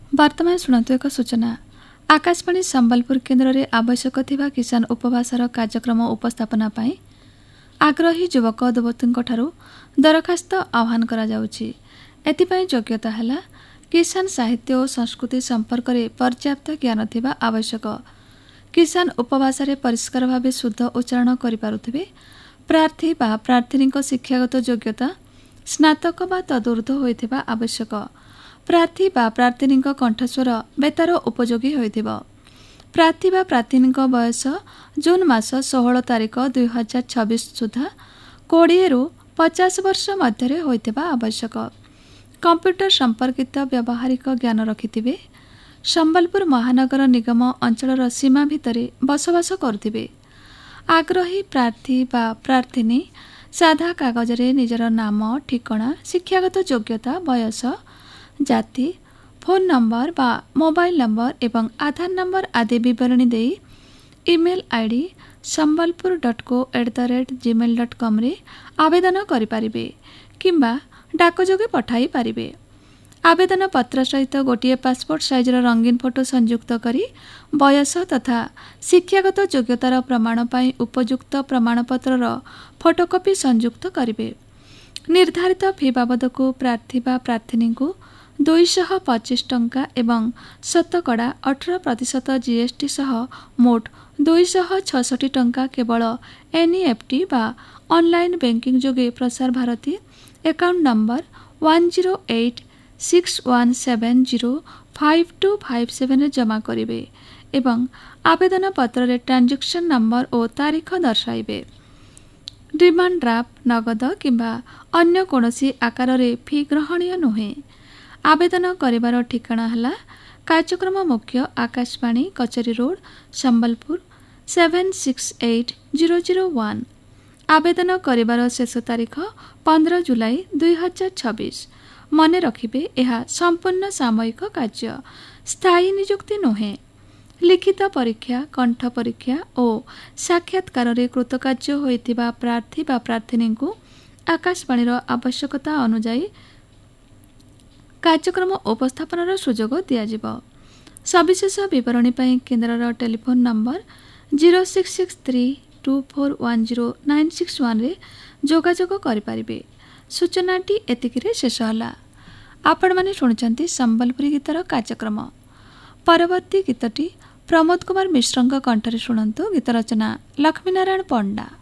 वर्तमान शुणु एक सूचना। आकाशवाणी संबलपुर केन्द्र में आवश्यक थिबा किसान उपभाषार कार्यक्रम उपस्थापना पाई आग्रही युवक युवतींठारु दरखास्त आह्वान करा जाउछि। एथिपाई योग्यता है किसान साहित्य और संस्कृति संपर्क में पर्याप्त ज्ञान थिबा आवश्यक, किसान उपभाषा रे परिष्कार भाव शुद्ध उच्चारण करिपारुथिबे, प्रार्थी बा प्रार्थिनी शिक्षागत योग्यता स्नातक बा तदूर्ध्व होइथिबा आवश्यक, प्रार्थी बा प्रार्थिनी कंठस्वर बेतार उपयोगी होइथिबो, प्रार्थी बा प्रार्थिनी बयस जून मास 16 तारिख 2026 सुधा 20 रु 50 वर्ष मध्य होइथिबा आवश्यक, कंप्यूटर संपर्कित व्यावहारिक ज्ञान रखिथिबे, संबलपुर महानगर निगम अंचल सीमा भितरे बसवास करथिबे। आग्रही प्रार्थी बा प्रार्थिनी साधा कागज रे निजर नाम, ठिकाना, शिक्षागत योग्यता, बयस, जाति, फोन नंबर बा मोबाइल नंबर एवं आधार नंबर आदि विवरणी दे ईमेल आईडी sambalpur.co@gmail.com रे आवेदन करिपारिबे किंबा डाक जोगे पठाई पारिबे। आवेदन पत्र सहित गोटे पासपोर्ट साइजर रंगीन फोटो संयुक्त करी बयस तथा शिक्षागत योग्यतार प्रमाण पाई उपयुक्त प्रमाणपत्रर फोटोकॉपी संयुक्त करिबे। निर्धारित फी बाबद को प्रार्थी बा प्रार्थिनी को 225 टंका एवं शतकड़ा 18% जीएसटी सह मोट 266 टंका केवल एनईएफटी बा ऑनलाइन बैंकिंग जोगे प्रसार भारती अकाउंट नंबर 10861705257 जमा करिबे एवं आवेदन पत्र रे ट्रांजैक्शन नंबर और तारीख दर्शाइबे। डिमांड ड्राफ्ट नगद किंबा अन्य कोनोसी आकार रे फी ग्रहणीय नुहे। आवेदन करिबार ठिकाना हला कार्यक्रम मुख्य आकाशवाणी कचेरी रोड संबलपुर 768001। आवेदन करिबार शेष तारीख 15 जुलाई 2026। मने रखिबे यह संपूर्ण सामयिक कार्य, स्थायी नियुक्ति नुहे। लिखित परीक्षा, कंठ परीक्षा और साक्षात्कार रे कृतकार्य होइतिबा प्रार्थी बा प्रार्थिनी को आकाशवाणी आवश्यकता अनुसार कार्यक्रम उपस्थापनार सुजोग दियाजिबो। सविशेष विवरणी पाई केन्द्रर टेलीफोन नंबर 0663241091 रे जोगाजोग करिपारिबे। सूचनाटी एतिकिरे शेष होला। आपण माने शुणुचंती संबलपुरी गीतर कार्यक्रम। परवर्ती गीतटी प्रमोद कुमार मिश्रଙ୍କ कंठरे शुणंतु। गीत रचना लक्ष्मीनारायण पंडा।